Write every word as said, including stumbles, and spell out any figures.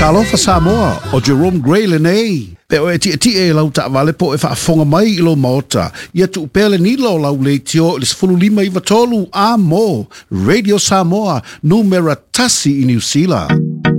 Talofa Samoa o Jerome Gray le nei. Pe o e ti ti e lau ta vale po e fa fonga mai ilo maota. Ia tu pele ni lo lau le tio le sfulu lima iwa tolu a mo. Radio Samoa numera tasi i New Zealand.